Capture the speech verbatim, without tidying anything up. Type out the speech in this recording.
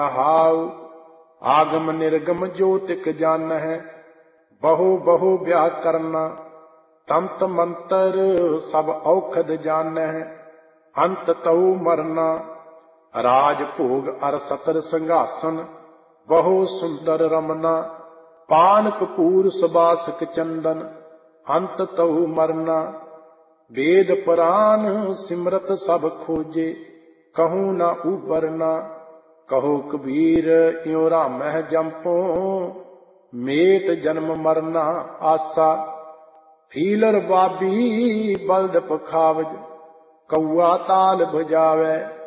How आगम निर्गम ज्योतिक जान है, बहु बहु ब्याह करना तंत मंत्र सब औखद जान है। अंत तऊ मरना राज भोग अर सतर संघासन, बहु सुंदर रमना पान कपूर सुबासक चंदन। अंत तऊ मरना वेद पुराण सिमरत सब खोजे, कहूँ न उबरना कहो कबीर इयो रामह जंपो। मेत जन्म मरना आसा फीलर बाबी बल्द पखावज, कौआ ताल बजावे